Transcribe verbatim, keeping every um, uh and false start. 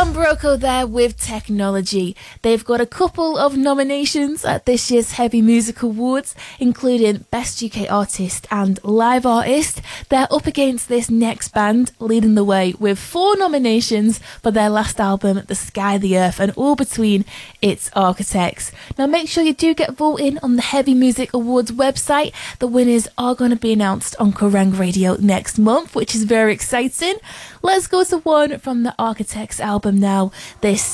Leon Broco there with Technology. They've got a couple of nominations at this year's Heavy Music Awards, including Best U K Artist and Live Artist. They're up against this next band, leading the way with four nominations for their last album, The Sky, the Earth, and all between, it's Architects. Now make sure you do get voting on the Heavy Music Awards website. The winners are going to be announced on Kerrang Radio next month, which is very exciting. Let's go to one from the Architects album now. This